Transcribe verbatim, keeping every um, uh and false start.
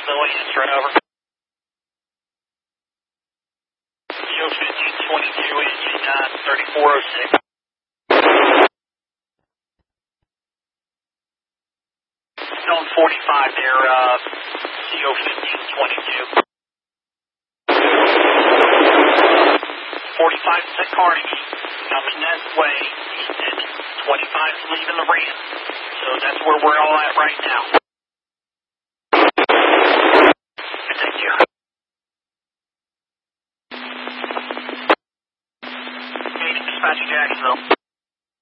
possibility, just run over. Geo fifteen twenty-two, engine nine, thirty-four oh six. Zone forty-five there, uh, Geo fifteen twenty-two. forty-five is at Carnegie, coming that way, and twenty-five is leaving the ramp. So that's where we're all at right now.